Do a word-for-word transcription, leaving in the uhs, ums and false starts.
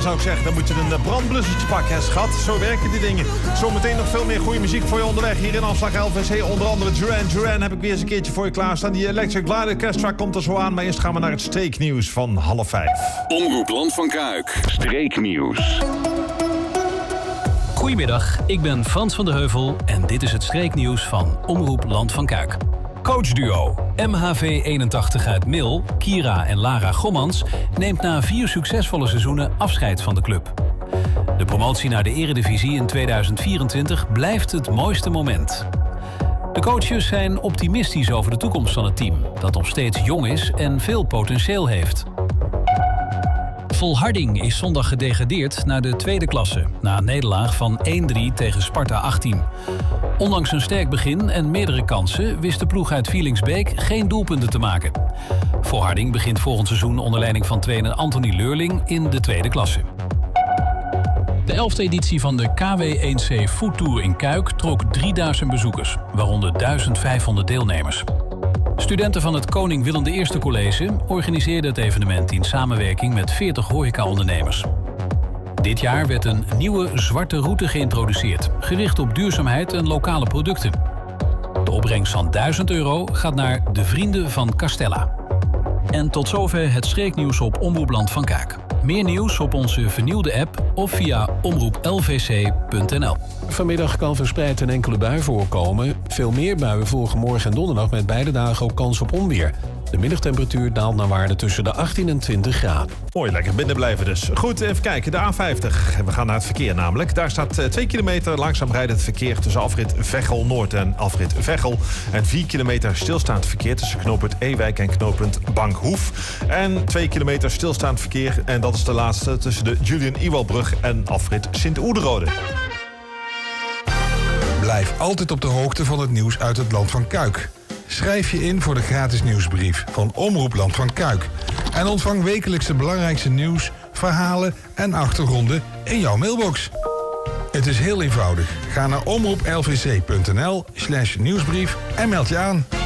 zou ik zeggen, dan moet je een brandblussertje pakken, hè, schat. Zo werken die dingen. Zometeen nog veel meer goede muziek voor je onderweg. Hier in Afslag L V C, onder andere Duran Duran heb ik weer eens een keertje voor je klaarstaan. Die Electric Light Orchestra komt er zo aan. Maar eerst gaan we naar het streeknieuws van half vijf. Omroep Land van Kuik, streeknieuws. Goedemiddag, ik ben Frans van der Heuvel en dit is het streeknieuws van Omroep Land van Kuik. Coachduo M H V eenentachtig uit Mil, Kira en Lara Gommans, neemt na vier succesvolle seizoenen afscheid van de club. De promotie naar de Eredivisie in tweeduizend vierentwintig blijft het mooiste moment. De coaches zijn optimistisch over de toekomst van het team, dat nog steeds jong is en veel potentieel heeft. Volharding is zondag gedegradeerd naar de tweede klasse, na een nederlaag van één drie tegen Sparta achttien. Ondanks een sterk begin en meerdere kansen wist de ploeg uit Vielingsbeek geen doelpunten te maken. Volharding begint volgend seizoen onder leiding van trainer Anthony Leurling in de tweede klasse. De elfde editie van de K W één C Food Tour in Kuik trok drieduizend bezoekers, waaronder duizend vijfhonderd deelnemers. Studenten van het Koning Willem de Eerste College organiseerden het evenement in samenwerking met veertig horecaondernemers. Dit jaar werd een nieuwe zwarte route geïntroduceerd, gericht op duurzaamheid en lokale producten. De opbrengst van duizend euro gaat naar de Vrienden van Castella. En tot zover het streeknieuws op Omroep Land van Kuik. Meer nieuws op onze vernieuwde app of via omroep l v c punt n l. Vanmiddag kan verspreid een enkele bui voorkomen. Veel meer buien volgen morgen en donderdag met beide dagen ook kans op onweer. De middagtemperatuur daalt naar waarde tussen de achttien en twintig graden. Mooi, lekker binnen blijven dus. Goed, even kijken. De A vijftig. We gaan naar het verkeer namelijk. Daar staat uh, twee kilometer langzaam rijdend verkeer tussen afrit Veghel Noord en afrit Veghel. En vier kilometer stilstaand verkeer tussen knooppunt Ewijk en knooppunt Bankhoef. En twee kilometer stilstaand verkeer. En dat is de laatste tussen de Julian Ewaldbrug en afrit Sint-Oederode. Blijf altijd op de hoogte van het nieuws uit het Land van Kuik. Schrijf je in voor de gratis nieuwsbrief van Omroep Land van Kuik. En ontvang wekelijks de belangrijkste nieuws, verhalen en achtergronden in jouw mailbox. Het is heel eenvoudig. Ga naar omroep l v c punt n l slash nieuwsbrief en meld je aan.